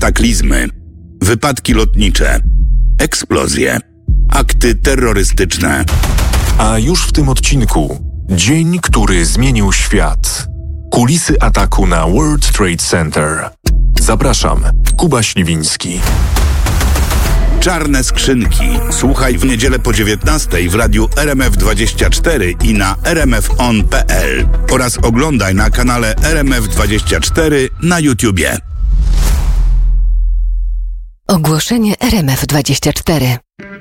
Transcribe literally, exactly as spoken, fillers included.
kataklizmy, wypadki lotnicze, eksplozje, akty terrorystyczne. A już w tym odcinku dzień, który zmienił świat. Kulisy ataku na World Trade Center. Zapraszam, Kuba Śliwiński. Czarne skrzynki. Słuchaj w niedzielę po dziewiętnastej w radiu R M F dwadzieścia cztery i na r m f on kropka p l oraz oglądaj na kanale R M F dwadzieścia cztery na YouTubie. Ogłoszenie R M F dwadzieścia cztery.